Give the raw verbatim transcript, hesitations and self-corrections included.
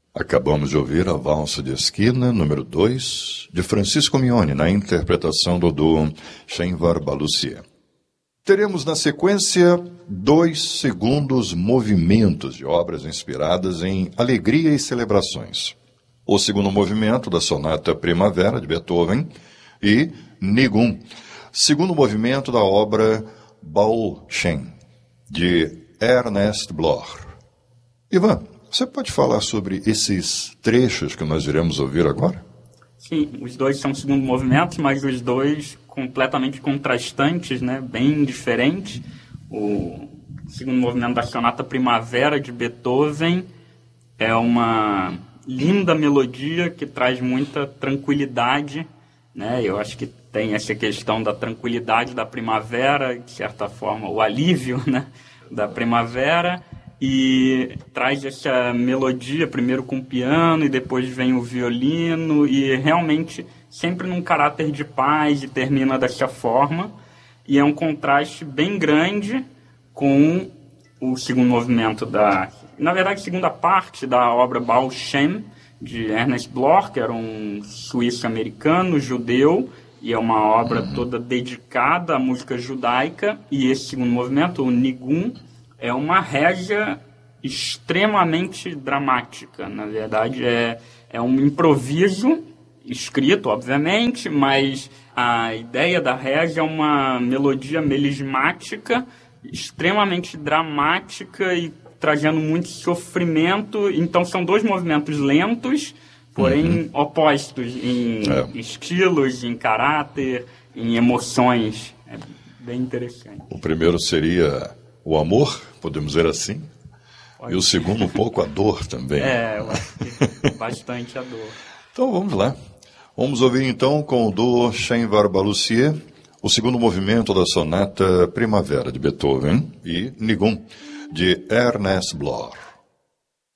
Acabamos de ouvir a Valsa de Esquina, número dois, de Francisco Mione, na interpretação do duo Shenvar Balusier. Teremos na sequência dois segundos movimentos de obras inspiradas em alegria e celebrações. O segundo movimento da Sonata Primavera, de Beethoven, e Nigum, segundo movimento da obra Baul Shem, de Ernest Bloch. Ivan, você pode falar sobre esses trechos que nós iremos ouvir agora? Sim, os dois são segundo movimentos, mas os dois completamente contrastantes, né? Bem diferentes. O segundo movimento da Sonata Primavera, de Beethoven, é uma linda melodia que traz muita tranquilidade, né? Eu acho que tem essa questão da tranquilidade da primavera, de certa forma, o alívio, né, da primavera, e traz essa melodia, primeiro com o piano e depois vem o violino, e realmente sempre num caráter de paz, e termina dessa forma, e é um contraste bem grande com o segundo movimento da, na verdade, segunda parte da obra Baul Shem, de Ernest Bloch, que era um suíço-americano, judeu, e é uma obra toda dedicada à música judaica, e esse segundo movimento, o Nigum, é uma régia extremamente dramática. Na verdade, é, é um improviso escrito, obviamente, mas a ideia da régia é uma melodia melismática, extremamente dramática e trazendo muito sofrimento. Então, são dois movimentos lentos, porém uhum. opostos em é. estilos, em caráter, em emoções. É bem interessante. O primeiro seria o amor, podemos dizer assim, Pode. E o segundo um pouco a dor também. É, eu acho que bastante a dor. Então vamos lá. Vamos ouvir então com o duo Shenvar Balusier, o segundo movimento da Sonata Primavera de Beethoven, e Nigum, de Ernest Bloch.